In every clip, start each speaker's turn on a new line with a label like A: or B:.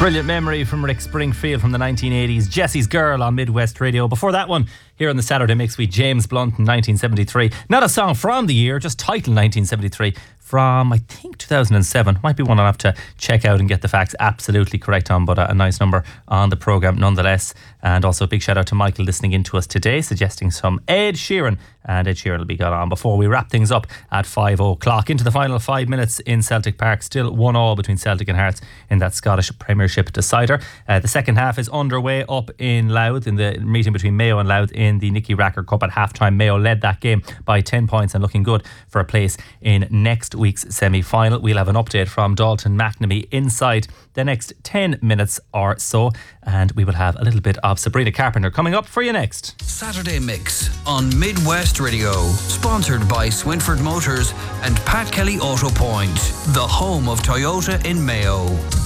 A: brilliant memory from Rick Springfield from the 1980s. Jessie's Girl on Midwest Radio. Before that one, here on the Saturday Mix with James Blunt in 1973. Not a song from the year, just title 1973 from, I think, 2007. Might be one I'll have to check out and get the facts absolutely correct on, but a nice number on the programme nonetheless. And also a big shout out to Michael listening in to us today, suggesting some Ed Sheeran. And Ed Sheeran will be got on before we wrap things up at 5 o'clock. Into the final 5 minutes in Celtic Park. Still 1-1 between Celtic and Hearts in that Scottish Premiership decider. The second half is underway up in Louth in the meeting between Mayo and Louth in the Nicky Racker Cup at half-time. Mayo led that game by 10 points and looking good for a place in next week's semi-final. We'll have an update from Dalton McNamee inside the next 10 minutes or so, and we will have a little bit of Sabrina Carpenter coming up for you next.
B: Saturday Mix on Midwest Radio, sponsored by Swinford Motors and Pat Kelly Auto Point, the home of Toyota in Mayo.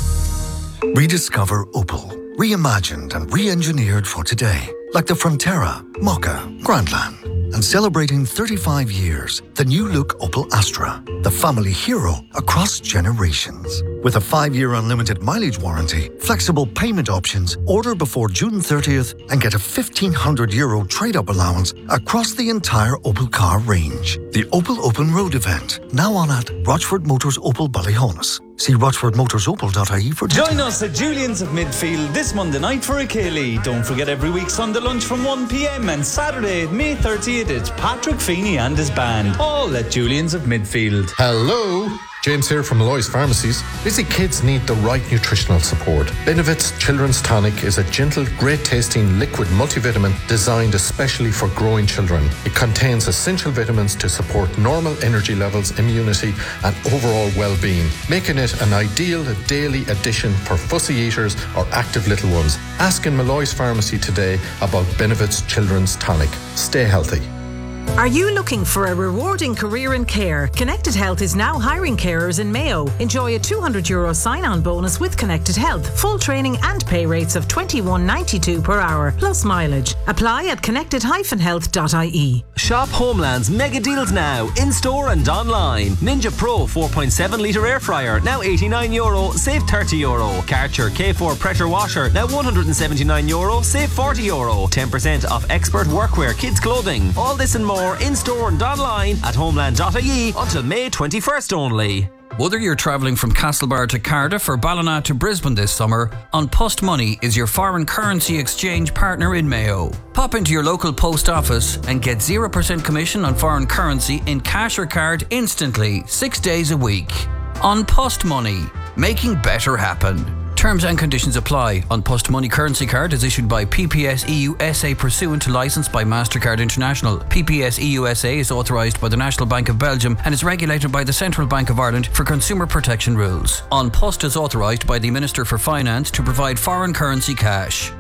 C: Rediscover Opel, reimagined and re-engineered for today, like the Frontera, Mokka, Grandland. And celebrating 35 years, the new look Opel Astra, the family hero across generations. With a 5-year unlimited mileage warranty, flexible payment options, order before June 30th and get a €1,500 trade-up allowance across the entire Opel car range. The Opel Open Road event, now on at Rochford Motors Opel Ballyhonus. See rochfordmotorsopel.ie for details.
D: Join us at Julian's of Midfield this Monday night for a Ceilidh. Don't forget every week Sunday lunch from 1 p.m. and Saturday, May 30th, it's Patrick Feeney and his band. All at Julian's of Midfield.
E: Hello, James here from Malloy's Pharmacies. Busy kids need the right nutritional support. Benevit's Children's Tonic is a gentle, great-tasting liquid multivitamin designed especially for growing children. It contains essential vitamins to support normal energy levels, immunity, and overall well-being, making it an ideal daily addition for fussy eaters or active little ones. Ask in Malloy's Pharmacy today about Benevit's Children's Tonic. Stay healthy.
F: Are you looking for a rewarding career in care? Connected Health is now hiring carers in Mayo. Enjoy a €200 sign-on bonus with Connected Health. Full training and pay rates of $21.92 per hour, plus mileage. Apply at connected-health.ie.
G: Shop Homeland's mega deals now, in-store and online. Ninja Pro 4.7 litre air fryer, now €89, save €30. Karcher K4 pressure washer, now €179, save €40. 10% off expert workwear, kids clothing. All this and more in-store and online at homeland.ie until May 21st only.
B: Whether you're travelling from Castlebar to Cardiff or Ballina to Brisbane this summer, On Post Money is your foreign currency exchange partner in Mayo. Pop into your local post office and get 0% commission on foreign currency in cash or card instantly, 6 days a week. On Post Money, making better happen. Terms and conditions apply. On Post Money currency card is issued by PPS EU SA pursuant to licence by MasterCard International. PPS EU SA is authorised by the National Bank of Belgium and is regulated by the Central Bank of Ireland for consumer protection rules. On Post is authorised by the Minister for Finance to provide foreign currency cash.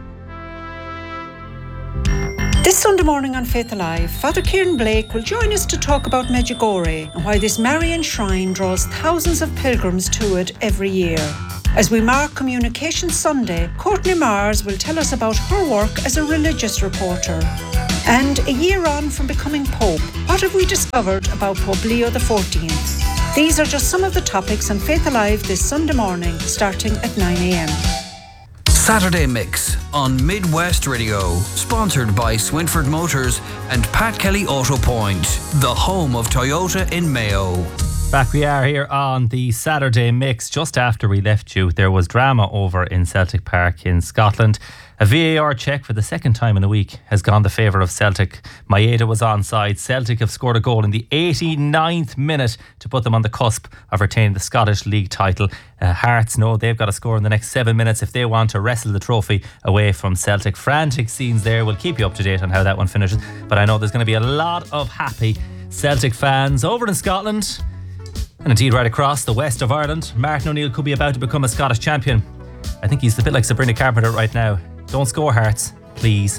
H: This Sunday morning on Faith Alive, Father Kieran Blake will join us to talk about Medjugorje and why this Marian shrine draws thousands of pilgrims to it every year. As we mark Communication Sunday, Courtney Mars will tell us about her work as a religious reporter. And a year on from becoming Pope, what have we discovered about Pope Leo XIV? These are just some of the topics on Faith Alive this Sunday morning, starting at 9 a.m.
B: Saturday Mix on Midwest Radio, sponsored by Swinford Motors and Pat Kelly Auto Point, the home of Toyota in Mayo.
A: Back we are here on the Saturday Mix. Just after we left you, there was drama over in Celtic Park in Scotland. A VAR check for the second time in a week has gone the favour of Celtic. Maeda was onside. Celtic have scored a goal in the 89th minute to put them on the cusp of retaining the Scottish League title. Hearts know they've got to score in the next 7 minutes if they want to wrestle the trophy away from Celtic. Frantic scenes there. We'll keep you up to date on how that one finishes. But I know there's going to be a lot of happy Celtic fans over in Scotland. And indeed right across the west of Ireland. Martin O'Neill could be about to become a Scottish champion. I think he's a bit like Sabrina Carpenter right now. Don't score, Hearts, please.